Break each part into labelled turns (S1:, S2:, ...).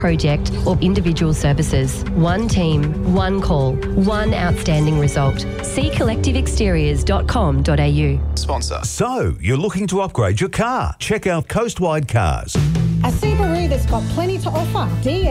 S1: project or individual services. One team, one call, one outstanding result. See collectiveexteriors.com.au.
S2: Sponsor.
S3: So, you're looking to upgrade your car? Check out Coastwide Cars.
S4: A Subaru that's got plenty to offer.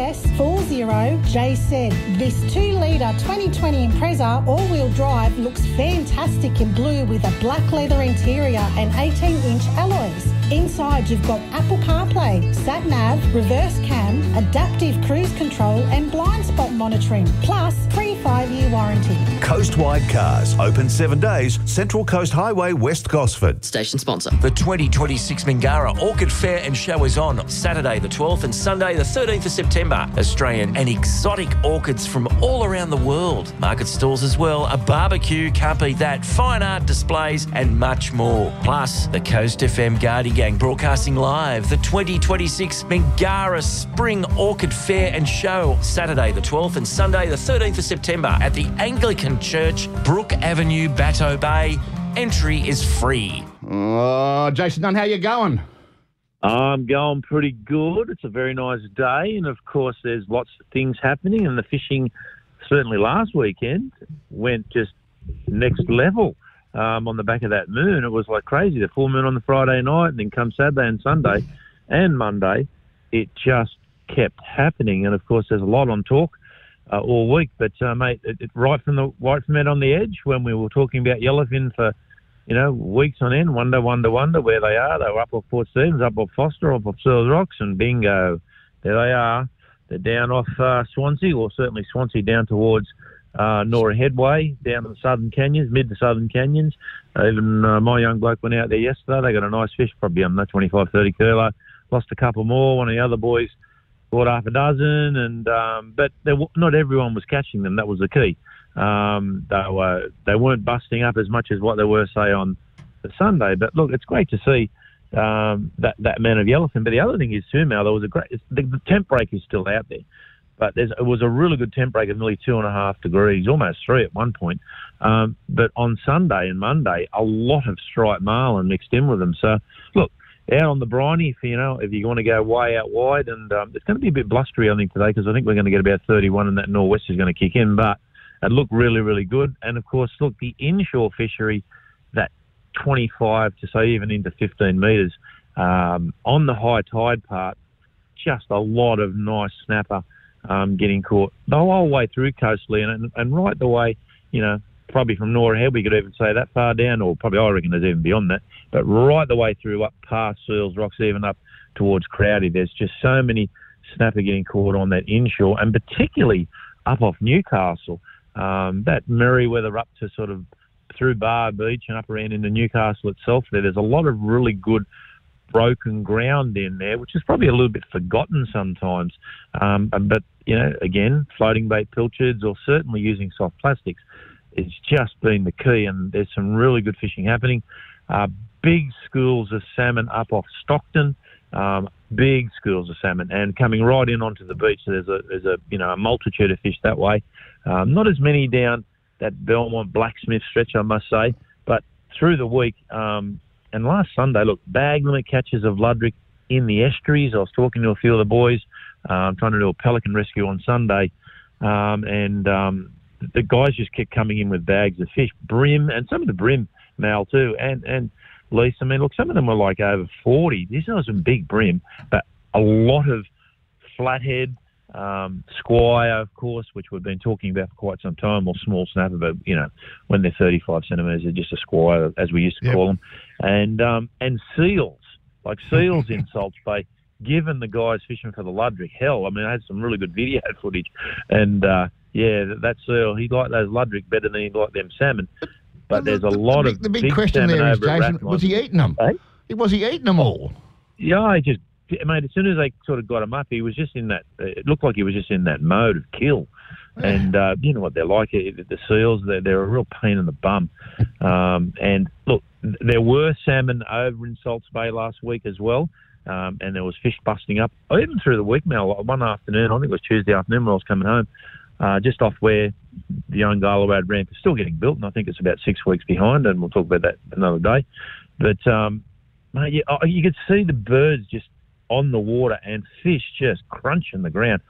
S4: DS40JZ. This 2-litre 2020 Impreza all-wheel drive looks fantastic in blue with a black leather interior and 18-inch alloys. Inside you've got Apple CarPlay, sat-nav, reverse cam, adaptive cruise control and blind spot monitoring, plus free 5-year warranty.
S3: Coastwide Cars, open 7 days, Central Coast Highway, West Gosford.
S5: Station sponsor.
S6: The 2026 Mingara Orchid Fair and Show is on Saturday the 12th and Sunday the 13th of September. Australian and exotic orchids from all around the world. Market stalls as well, a barbecue, can't beat that, fine art displays and much more. Plus, the Coast FM Guardy Gang broadcasting live the 2026 Mingara Spring Orchid Fair and Show, Saturday the 12th and Sunday the 13th of September at the Anglican Church, Brook Avenue, Batteau Bay. Entry is free.
S7: Oh, Jason Dunn, how you going?
S8: I'm going pretty good. It's a very nice day, and of course there's lots of things happening, and the fishing certainly last weekend went just next level on the back of that moon. It was like crazy. The full moon on the Friday night, and then come Saturday and Sunday and Monday, it just kept happening. And of course there's a lot on talk all week, but mate, right from out on the edge when we were talking about yellowfin for weeks on end, wonder where they are. They were up off Port Stephens, up off Foster, up off Searles Rocks, and bingo, there they are. They're down off Swansea, or certainly Swansea down towards Nora Headway, down to the Southern Canyons, mid to Southern Canyons. Even my young bloke went out there yesterday. They got a nice fish, probably on the 25, 30 kilo. Lost a couple more. One of the other boys caught half a dozen, and but not everyone was catching them. That was the key. They weren't busting up as much as what they were, say, on the Sunday. But look, it's great to see that amount of yellowfin. But the other thing is too, Mal, there was the temp break is still out there, but it was a really good temp break of nearly 2.5 degrees, almost 3 at one point. But on Sunday and Monday, a lot of striped marlin mixed in with them. So look, out on the briny, if you want to go way out wide, and it's going to be a bit blustery, I think, today, because I think we're going to get about 31, and that nor'west is going to kick in. But it looked really, really good. And, of course, look, the inshore fishery, that 25 to, say, even into 15 metres, on the high tide part, just a lot of nice snapper getting caught the whole way through coastally and right the way, probably from Nora Head, we could even say that far down, or probably I reckon there's even beyond that, but right the way through up past Searles Rocks, even up towards Crowdy. There's just so many snapper getting caught on that inshore, and particularly up off Newcastle. That Merriweather up to sort of through Bar Beach and up around into Newcastle itself there's a lot of really good broken ground in there, which is probably a little bit forgotten sometimes. But, again, floating bait pilchards or certainly using soft plastics, it's just been the key, and there's some really good fishing happening. Big schools of salmon up off Stockton, big schools of salmon, and coming right in onto the beach. So there's a multitude of fish that way. Not as many down that Belmont Blacksmith stretch, I must say, but through the week and last Sunday, look, bag limit catches of Ludrick in the estuaries. I was talking to a few of the boys, trying to do a pelican rescue on Sunday, and the guys just kept coming in with bags of fish, brim, and some of the brim, Mal, too, and Lisa. I mean, look, some of them were like over 40. These are some big brim, but a lot of flathead, squire, of course, which we've been talking about for quite some time, or small snapper, but, when they're 35 centimetres, they're just a squire, as we used to call them, and seals, like seals in Salts Bay, given the guys fishing for the Ludrick. Hell, I mean, I had some really good video footage, and, that seal, he liked those Ludrick better than he liked them salmon. But there's a lot of
S7: the big question there is, Jason, was he eating them?
S8: Eh?
S7: Was he eating them all?
S8: Yeah, mate, as soon as they sort of got him up, he was just in that, it looked like he was just in that mode of kill. And you know what they're like, the seals, they're a real pain in the bum. And look, there were salmon over in Salts Bay last week as well. And there was fish busting up, even through the week, Mel. One afternoon, I think it was Tuesday afternoon when I was coming home, just off where the Yongalawad ramp is still getting built, and I think it's about 6 weeks behind, and we'll talk about that another day. But, mate, you could see the birds just on the water and fish just crunching the ground.